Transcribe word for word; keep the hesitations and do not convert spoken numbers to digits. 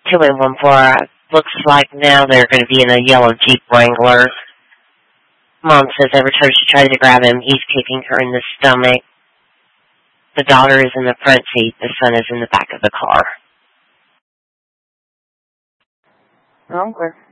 two eight one four. Uh, looks like now they're going to be in a yellow Jeep Wrangler. Mom says every time she tries to grab him, he's kicking her in the stomach. The daughter is in the front seat. The son is in the back of the car. Okay.